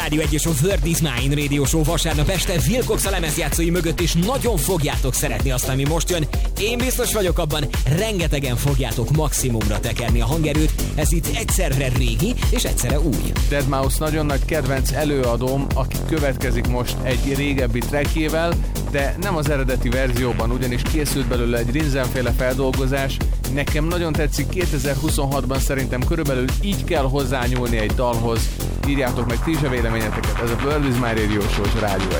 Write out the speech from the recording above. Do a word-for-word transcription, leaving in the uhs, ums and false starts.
Rádió egy és a World is Mine Radio Show vasárnap este Wilcox a lemezjátszói mögött, és nagyon fogjátok szeretni azt, ami most jön. Én biztos vagyok abban, rengetegen fogjátok maximumra tekerni a hangerőt, ez itt egyszerre régi és egyszerre új. deadmau five nagyon nagy kedvenc előadóm, aki következik most egy régebbi trackjével, de nem az eredeti verzióban, ugyanis készült belőle egy Rinzen-féle feldolgozás. Nekem nagyon tetszik, kétezer-huszonhatban szerintem körülbelül így kell hozzányúlni egy dalhoz. Írjátok meg ti is a véleményeteket, ez a World is Mine Radio Show, Rádió egy.